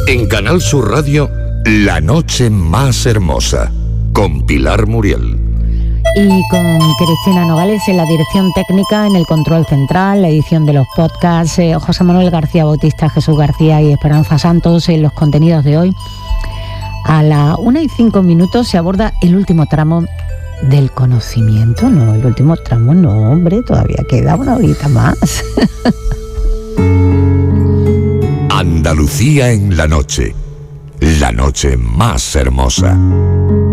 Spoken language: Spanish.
En Canal Sur Radio, La Noche Más Hermosa, con Pilar Muriel. Y con Cristina Nogales en la dirección técnica, en el control central, la edición de los podcasts, José Manuel García Bautista, Jesús García y Esperanza Santos en los contenidos de hoy. A la 1:05 se aborda el último tramo del conocimiento. No, el último tramo no, hombre, todavía queda una horita más. Andalucía en la noche más hermosa.